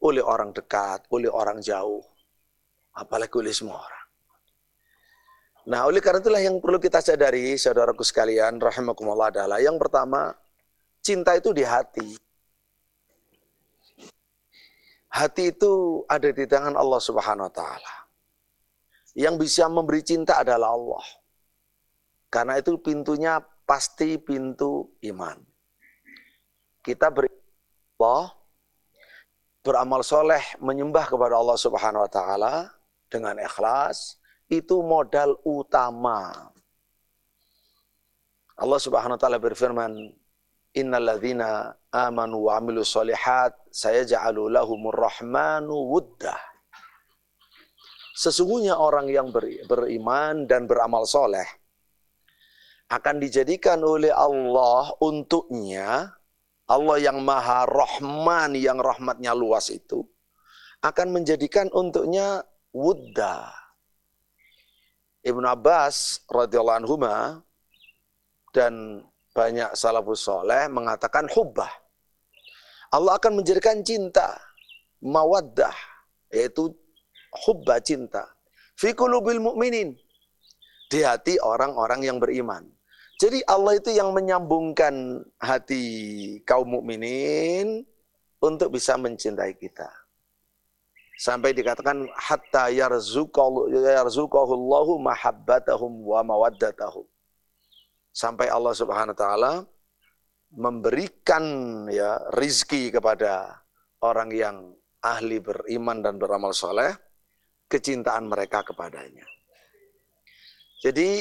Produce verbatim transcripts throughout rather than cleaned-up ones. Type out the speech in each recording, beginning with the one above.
oleh orang dekat, oleh orang jauh, apalagi oleh semua orang. Nah, oleh karena itulah yang perlu kita sadari, saudaraku sekalian, rahimakumullah, adalah yang pertama, cinta itu di hati. Hati itu ada di tangan Allah Subhanahu wa taala. Yang bisa memberi cinta adalah Allah. Karena itu pintunya pasti pintu iman. Kita beriman, beramal soleh, menyembah kepada Allah Subhanahu wa taala dengan ikhlas, itu modal utama. Allah Subhanahu wa taala berfirman, innalladzina amanu wa amilus solihat sayaj'alu lahumur rahmanu wuddah. Sesungguhnya orang yang beriman dan beramal soleh akan dijadikan oleh Allah untuknya, Allah yang maha rahman, yang rahmatnya luas itu, akan menjadikan untuknya wuddah. Ibnu Abbas radhiyallahu anhuma dan banyak salafus soleh mengatakan hubbah. Allah akan menjadikan cinta, mawaddah, yaitu hubbah, cinta, fi qulubil mu'minin, di hati orang-orang yang beriman. Jadi Allah itu yang menyambungkan hati kaum mukminin untuk bisa mencintai kita. Sampai dikatakan hatta yarzuqahullahu mahabbatahum wa mawaddatahum. Sampai Allah Subhanahu wa taala memberikan ya rizki kepada orang yang ahli beriman dan beramal soleh, kecintaan mereka kepadanya. Jadi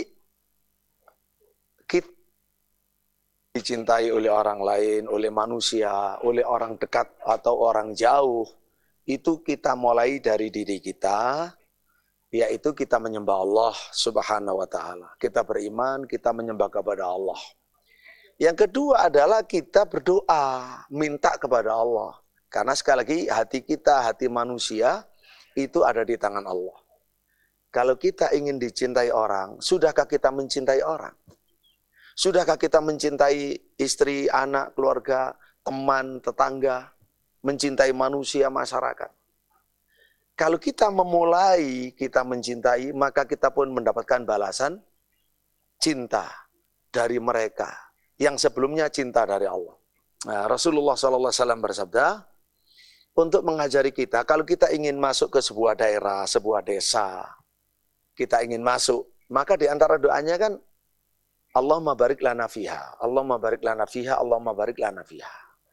kita dicintai oleh orang lain, oleh manusia, oleh orang dekat atau orang jauh, itu kita mulai dari diri kita, yaitu kita menyembah Allah Subhanahu wa taala. Kita beriman, kita menyembah kepada Allah. Yang kedua adalah kita berdoa, minta kepada Allah. Karena sekali lagi hati kita, hati manusia itu ada di tangan Allah. Kalau kita ingin dicintai orang, sudahkah kita mencintai orang? Sudahkah kita mencintai istri, anak, keluarga, teman, tetangga, mencintai manusia, masyarakat? Kalau kita memulai, kita mencintai, maka kita pun mendapatkan balasan cinta dari mereka yang sebelumnya cinta dari Allah. Nah, Rasulullah shallallahu alaihi wasallam bersabda, untuk mengajari kita, kalau kita ingin masuk ke sebuah daerah, sebuah desa, kita ingin masuk, maka di antara doanya kan, Allahumma barik lana fiha, Allahumma barik lana fiha, Allahumma barik lana fiha.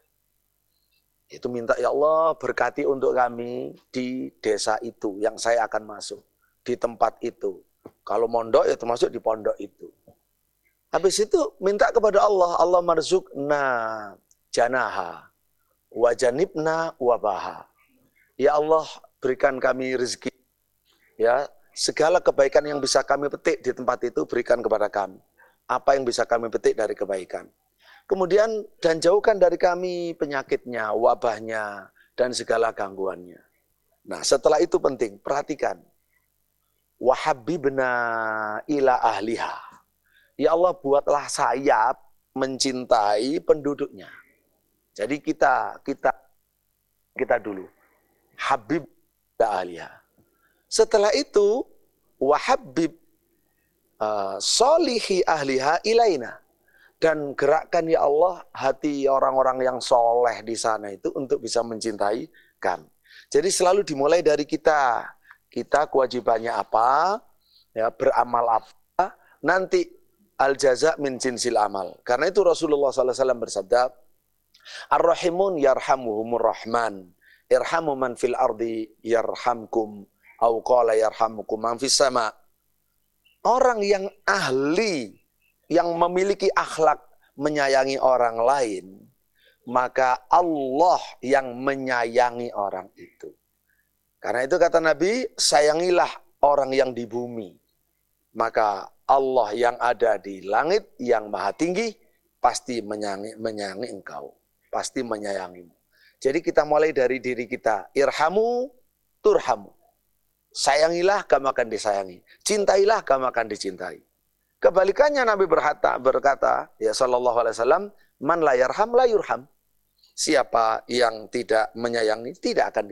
Itu minta, ya Allah berkati untuk kami di desa itu yang saya akan masuk, di tempat itu. Kalau mondok ya termasuk di pondok itu. Habis itu minta kepada Allah, Allah marzuqna janaha, wajanibna wabaha. Ya Allah berikan kami rezeki, ya segala kebaikan yang bisa kami petik di tempat itu berikan kepada kami. Apa yang bisa kami petik dari kebaikan. Kemudian dan jauhkan dari kami penyakitnya, wabahnya, dan segala gangguannya. Nah setelah itu penting, perhatikan. Wahabibna ila ahliha. Ya Allah buatlah saya mencintai penduduknya. Jadi kita, kita, kita dulu. Habib ila ahliha. Setelah itu, wahabib uh, solihi ahliha ilaina. Dan gerakkan ya Allah hati orang-orang yang soleh di sana itu untuk bisa mencintai kami. Jadi selalu dimulai dari kita. Kita kewajibannya apa, ya, beramal apa, nanti al-jaza min jinsil amal. Karena itu Rasulullah shallallahu alaihi wasallam bersabda, ar-rahimun yarhamuhumur rahman, irhamu man fil ardi yarhamkum, au qala yarhamukum man fis sama. Orang yang ahli, yang memiliki akhlak menyayangi orang lain, maka Allah yang menyayangi orang itu. Karena itu kata Nabi, sayangilah orang yang di bumi. Maka Allah yang ada di langit, yang maha tinggi, pasti menyayangi, menyayangi engkau. Pasti menyayangimu. Jadi kita mulai dari diri kita. Irhamu turhamu. Sayangilah, kamu akan disayangi. Cintailah, kamu akan dicintai. Kebalikannya Nabi berkata, berkata ya sallallahu alaihi wasallam, man la yarham la yurham. Siapa yang tidak menyayangi tidak akan